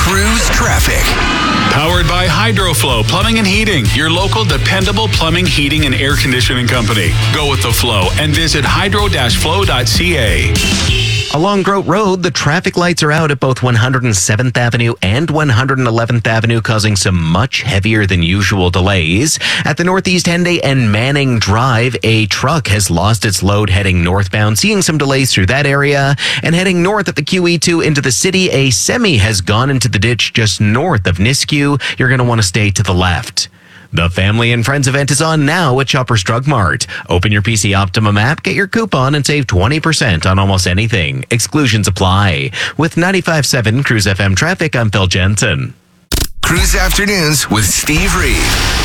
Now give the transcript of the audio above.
Cruise Traffic. Powered by Hydroflow Plumbing and Heating, your local dependable plumbing, heating, and air conditioning company. Go with the flow and visit hydro-flow.ca. Along Grote Road, the traffic lights are out at both 107th Avenue and 111th Avenue, causing some much heavier than usual delays. At the Northeast Henday and Manning Drive, a truck has lost its load heading northbound, seeing some delays through that area. And heading north at the QE2 into the city, a semi has gone into the ditch just north of Nisku. You're going to want to stay to the left. The Family and Friends event is on now at Shoppers Drug Mart. Open your PC Optimum app, get your coupon, and save 20% on almost anything. Exclusions apply. With 95.7 Cruise FM traffic, I'm Phil Jensen. Cruise Afternoons with Steve Reed.